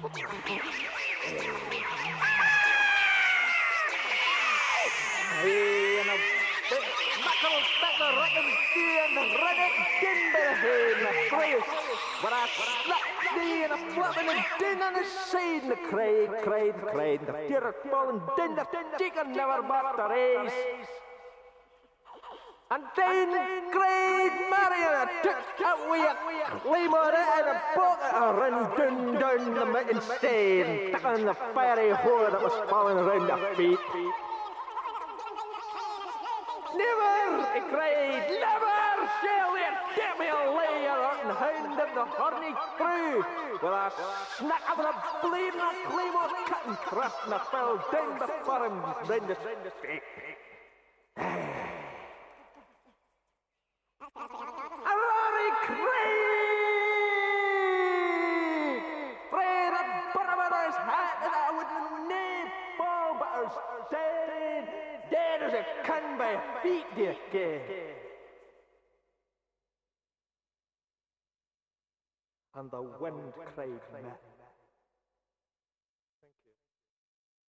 En een makkel met de rekken die en de rekken kinderen heen naar vrees. Maar hij slapt die en een flap en een ding aan de zijde krijt. De tierpollen ding dat chicken never but the race. En dan krijt Marion tuk uit weer limeren en een bok en dun met een steen. Takken de fiery hoor dat was vallen in de feet. Never, ik krijg never shall it get me a layer and hound of the horny crew. Well, I snack up a bleeding claymore cut and thrust and I fell down before him, round the stick. A Rory Craig! Fred had bought his hat and I would name fall but I was dead as a can by feet, dear kid. And the wind cried met.